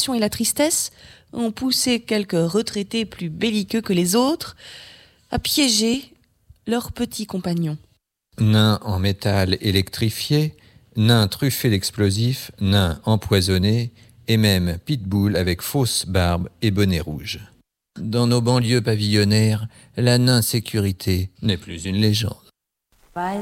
frustration et la tristesse ont poussé quelques retraités plus belliqueux que les autres à piéger leurs petits compagnons. Nains en métal électrifié, nains truffés d'explosifs, nains empoisonnés, et même pitbull avec fausse barbe et bonnet rouge. Dans nos banlieues pavillonnaires, la nain sécurité n'est plus une légende. By